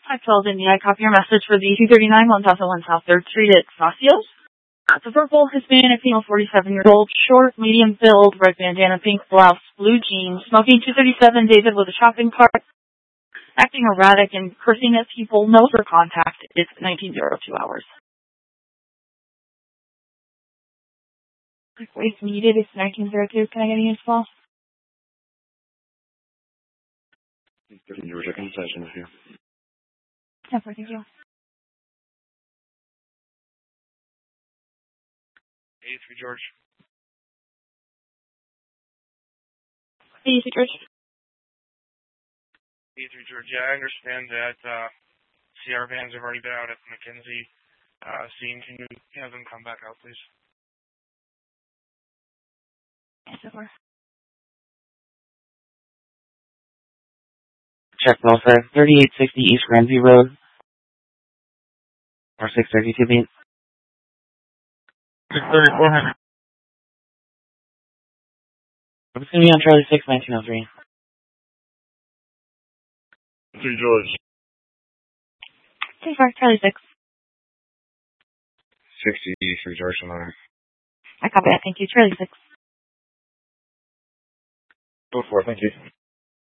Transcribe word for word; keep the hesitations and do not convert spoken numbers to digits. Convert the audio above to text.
five twelve Indy, I copy your message for the two thirty-nine one thousand one South third Street at Saucios. It's a purple, Hispanic, female, forty-seven years old, short, medium build, red bandana, pink blouse, blue jeans, smoking two thirty-seven David with a shopping cart, acting erratic and cursing at people, no for contact. It's nineteen oh two hours. If needed, it's nineteen oh two. Can I get any as well? You were checking session with you. Yeah, thank you. eighty-three George. eighty-three George. eighty-three George. Yeah, I understand that uh, C R vans have already been out at the McKenzie uh, scene. Can you have them come back out, please? Yes, of course. Check welfare, thirty-eight sixty East Ramsey Road, or six thirty-two beat. six thirty-four hundred. It's going to be on Charlie six, nineteen oh three. three George. three four, Charlie six. sixty, three George, nine. I copy that, thank you. Charlie six. Go for it, thank you.